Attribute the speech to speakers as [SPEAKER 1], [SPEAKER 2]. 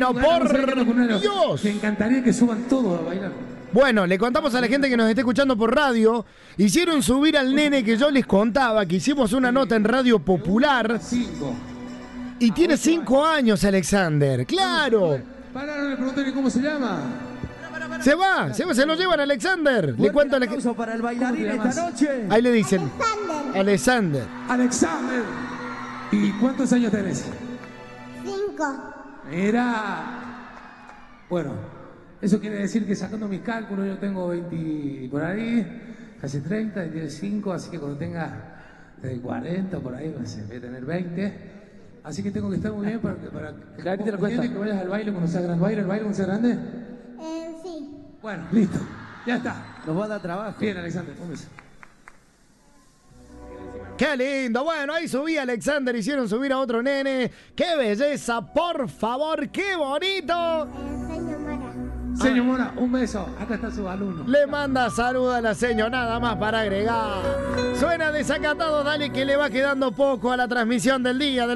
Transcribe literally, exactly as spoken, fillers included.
[SPEAKER 1] bueno, por Dios.
[SPEAKER 2] Me encantaría que suban todos a bailar.
[SPEAKER 1] Bueno, le contamos a la gente que nos está escuchando por radio. Hicieron subir al nene que yo les contaba, que hicimos una nota en Radio Popular.
[SPEAKER 2] Cinco.
[SPEAKER 1] Y tiene cinco años, Alexander. ¡Claro!
[SPEAKER 2] Pará, no le pregunté ni cómo se llama.
[SPEAKER 1] Se va, se va, se lo llevan, Alexander. Le cuento a la gente.
[SPEAKER 3] para el bailarín esta noche.
[SPEAKER 1] Ahí le dicen. Alexander.
[SPEAKER 2] Alexander. ¿Y cuántos años tenés?
[SPEAKER 4] Cinco.
[SPEAKER 2] Mira. Bueno, eso quiere decir que sacando mis cálculos yo tengo veinte por ahí, casi treinta, veinticinco, así que cuando tenga de cuarenta por ahí voy a tener veinte. Así que tengo que estar muy bien para que, para que,
[SPEAKER 3] Clarita la cuenta.
[SPEAKER 2] que vayas al baile cuando seas gran baile, el baile cuando seas grande.
[SPEAKER 4] Eh, sí.
[SPEAKER 2] Bueno, listo. Ya está.
[SPEAKER 3] Nos va a dar trabajo.
[SPEAKER 2] Bien, Alexander, un beso.
[SPEAKER 1] ¡Qué lindo! Bueno, ahí subí a Alexander, hicieron subir a otro nene. ¡Qué belleza! ¡Por favor! ¡Qué bonito!
[SPEAKER 4] Eh, señor Mara.
[SPEAKER 2] Señor Mora, un beso. Acá está su alumno.
[SPEAKER 1] Le manda salud a la señora, nada más para agregar. Suena desacatado, dale que le va quedando poco a la transmisión del día.